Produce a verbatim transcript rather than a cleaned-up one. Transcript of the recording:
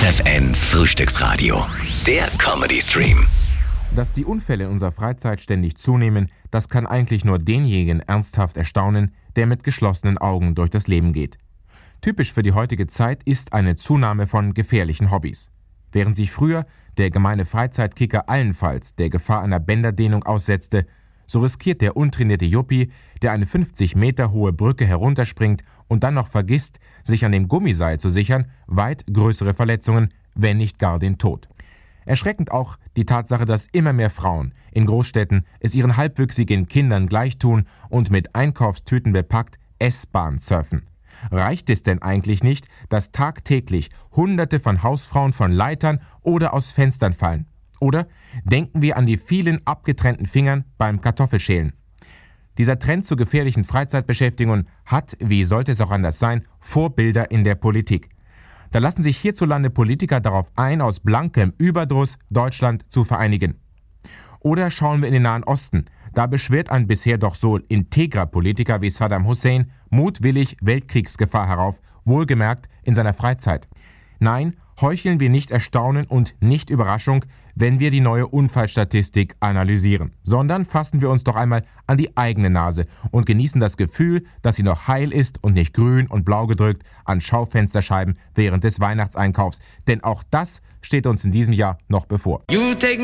F F N Frühstücksradio, der Comedy-Stream. Dass die Unfälle in unserer Freizeit ständig zunehmen, das kann eigentlich nur denjenigen ernsthaft erstaunen, der mit geschlossenen Augen durch das Leben geht. Typisch für die heutige Zeit ist eine Zunahme von gefährlichen Hobbys. Während sich früher der gemeine Freizeitkicker allenfalls der Gefahr einer Bänderdehnung aussetzte, so riskiert der untrainierte Yuppie, der eine fünfzig Meter hohe Brücke herunterspringt und dann noch vergisst, sich an dem Gummiseil zu sichern, weit größere Verletzungen, wenn nicht gar den Tod. Erschreckend auch die Tatsache, dass immer mehr Frauen in Großstädten es ihren halbwüchsigen Kindern gleichtun und mit Einkaufstüten bepackt S-Bahn surfen. Reicht es denn eigentlich nicht, dass tagtäglich Hunderte von Hausfrauen von Leitern oder aus Fenstern fallen? Oder denken wir an die vielen abgetrennten Fingern beim Kartoffelschälen. Dieser Trend zu gefährlichen Freizeitbeschäftigungen hat, wie sollte es auch anders sein, Vorbilder in der Politik. Da lassen sich hierzulande Politiker darauf ein, aus blankem Überdruss Deutschland zu vereinigen. Oder schauen wir in den Nahen Osten. Da beschwört ein bisher doch so integrer Politiker wie Saddam Hussein mutwillig Weltkriegsgefahr herauf, wohlgemerkt in seiner Freizeit. Nein, heucheln wir nicht Erstaunen und nicht Überraschung, wenn wir die neue Unfallstatistik analysieren, sondern fassen wir uns doch einmal an die eigene Nase und genießen das Gefühl, dass sie noch heil ist und nicht grün und blau gedrückt an Schaufensterscheiben während des Weihnachtseinkaufs. Denn auch das steht uns in diesem Jahr noch bevor.